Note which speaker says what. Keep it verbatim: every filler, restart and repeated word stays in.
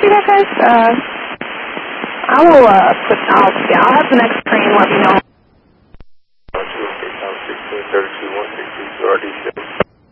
Speaker 1: copy that, guys. Uh, I will, uh, put, I'll, yeah, I'll have the next train let me know.
Speaker 2: sixteen thirty-two, one sixty-two, R D C.